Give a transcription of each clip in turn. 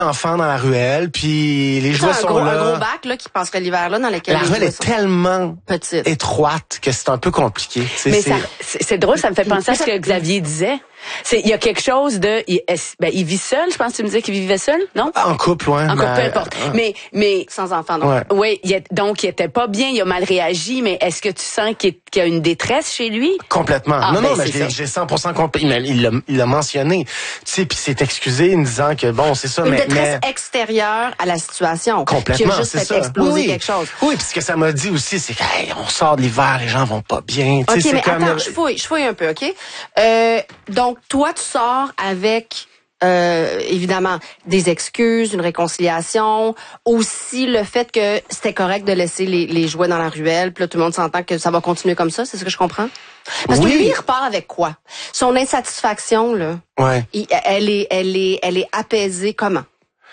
enfants dans la ruelle, puis les jouets sont là. Un gros bac là qui passerait l'hiver là dans lequel la ruelle est tellement petite, étroite que c'est un peu compliqué. Mais c'est drôle, ça me fait penser à ce que Xavier disait. Il y a quelque chose de il vit seul, je pense que tu me disais qu'il vivait seul, non? En couple, ouais. En couple, peu importe. Mais sans enfant, non. Ouais. Oui, donc il était pas bien, il a mal réagi, mais est-ce que tu sens qu'il y a une détresse chez lui? Complètement. Non, mais j'ai 100% compris. Il l'a mentionné. Tu sais, puis s'est excusé en disant que bon, c'est ça, une détresse extérieure à la situation. Complètement, qui a juste fait exploser quelque chose. Oui, puis ce que ça m'a dit aussi, c'est qu'on sort de l'hiver, les gens vont pas bien. OK, mais attends, je fouille un peu, OK? Donc, toi, tu sors avec, évidemment, des excuses, une réconciliation, aussi le fait que c'était correct de laisser les jouets dans la ruelle, puis là, tout le monde s'entend que ça va continuer comme ça, c'est ce que je comprends? Parce que lui, il repart avec quoi? Son insatisfaction, là, ouais. Elle est apaisée comment?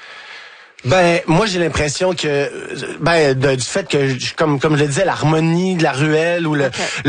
Ben, moi, j'ai l'impression que, du fait que, comme je le disais, l'harmonie de la ruelle ou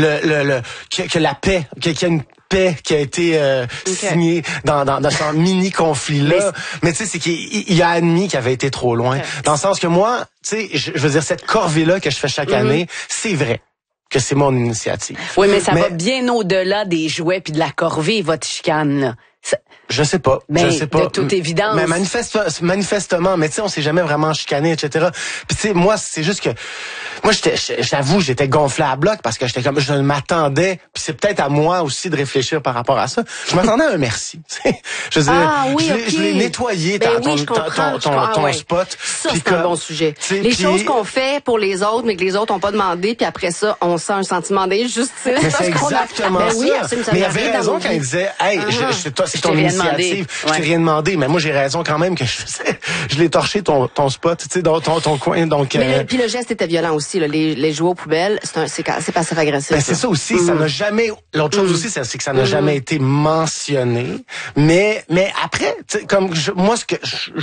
que la paix, qu'il y a une paix qui a été signée dans ce mini conflit-là. Mais tu sais, c'est qu'il a admis qu'il avait été trop loin. Dans le sens que moi, tu sais, je veux dire, cette corvée-là que je fais chaque année, c'est vrai que c'est mon initiative. Oui, mais ça va bien au-delà des jouets puis de la corvée, votre chicane, là. Je sais pas. De toute évidence. Mais manifestement, mais tu sais, on s'est jamais vraiment chicané, etc. Puis tu sais, moi, c'est juste que, moi, j'avoue, j'étais gonflé à bloc parce que je m'attendais, puis c'est peut-être à moi aussi de réfléchir par rapport à ça. Je m'attendais à un merci. Je veux dire, je l'ai nettoyé ton spot. Ça, c'est un bon sujet. Les choses qu'on fait pour les autres, mais que les autres ont pas demandé, puis après ça, on sent un sentiment d'injustice. Mais c'est exactement ça. Oui, mais il avait raison quand il disait, hey, c'est ton initiative. Je t'ai rien demandé, mais moi j'ai raison quand même que je l'ai torché ton spot, tu sais, ton coin. Donc. Mais puis le geste était violent aussi, là, les jouets aux poubelles, c'est passif agressif. Ben c'est ça aussi, ça n'a jamais. L'autre chose aussi, c'est que ça n'a jamais été mentionné. Mais après, comme moi ce que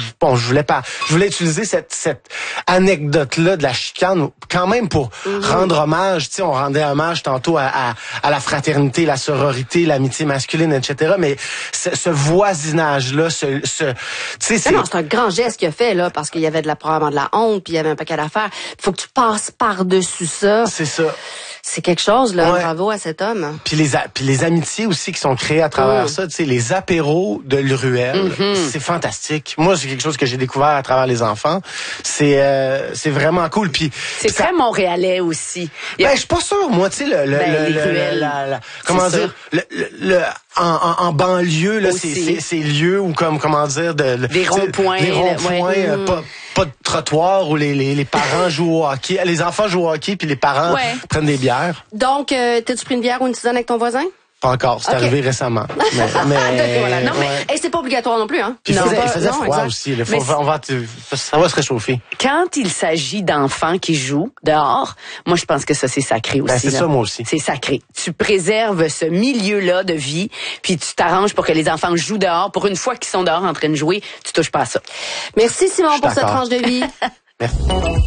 je voulais utiliser cette anecdote là de la chicane quand même pour rendre hommage. Tu sais, on rendait hommage tantôt à la fraternité, la sororité, l'amitié masculine, etc. Mais ce voisinage-là, tu sais, c'est un grand geste qu'il a fait, là, parce qu'il y avait probablement de la honte, puis il y avait un paquet d'affaires. Il faut que tu passes par-dessus ça. C'est ça. C'est quelque chose, là. Ouais. Bravo à cet homme. Puis les amitiés aussi qui sont créées à travers ça, tu sais, les apéros de l'Ruelle, c'est fantastique. Moi, c'est quelque chose que j'ai découvert à travers les enfants. C'est vraiment cool. Puis c'est très montréalais aussi. Ben, je suis pas sûr, moi, tu sais, comment dire, en banlieue, là, ces lieux où, comment dire, des ronds-points, pas de trottoir où les parents jouent au hockey, les enfants jouent au hockey puis les parents prennent des bières. Donc, t'as-tu pris une bière ou une tisane avec ton voisin? Pas encore, c'est arrivé récemment. Voilà. Non, mais c'est pas obligatoire non plus, hein. Puis il faisait froid aussi. Ça va se réchauffer. Quand il s'agit d'enfants qui jouent dehors, moi je pense que ça c'est sacré aussi. C'est ça moi aussi. C'est sacré. Tu préserves ce milieu-là de vie, puis tu t'arranges pour que les enfants jouent dehors. Pour une fois qu'ils sont dehors en train de jouer, tu touches pas à ça. Merci Simon pour cette tranche de vie. Merci.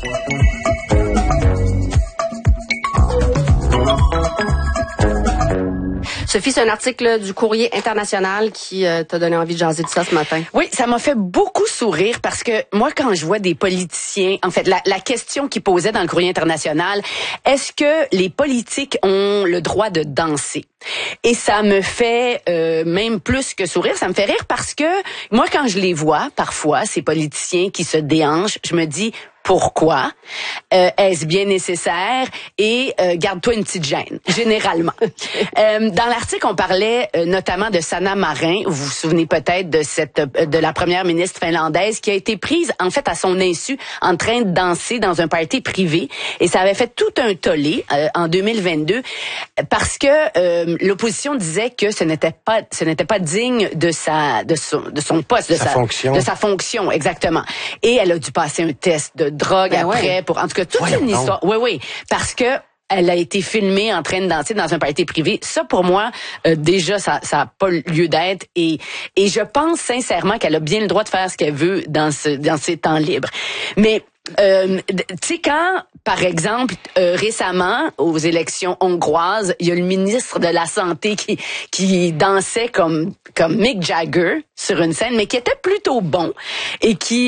Sophie, c'est un article du Courrier international qui t'a donné envie de jaser de ça ce matin. Oui, ça m'a fait beaucoup sourire parce que moi, quand je vois des politiciens, en fait, la question qu'ils posaient dans le Courrier international, est-ce que les politiques ont le droit de danser? Et ça me fait même plus que sourire, ça me fait rire parce que moi, quand je les vois, parfois, ces politiciens qui se déhanchent, je me dis... Pourquoi? Est-ce bien nécessaire? Et garde-toi une petite gêne, généralement. Dans l'article, on parlait notamment de Sanna Marin. Vous vous souvenez peut-être de la première ministre finlandaise qui a été prise, en fait, à son insu, en train de danser dans un party privé. Et ça avait fait tout un tollé en 2022 parce que l'opposition disait que ce n'était pas digne de son poste, de sa fonction, exactement. Et elle a dû passer un test de drogue après pour en tout cas toute une histoire. Oui, parce que elle a été filmée en train de danser dans un party privé. Ça, pour moi, déjà, ça a pas lieu d'être. Et je pense sincèrement qu'elle a bien le droit de faire ce qu'elle veut dans ses temps libres. Mais tu sais, quand, par exemple, récemment, aux élections hongroises, il y a le ministre de la Santé qui dansait comme Mick Jagger sur une scène, mais qui était plutôt bon et qui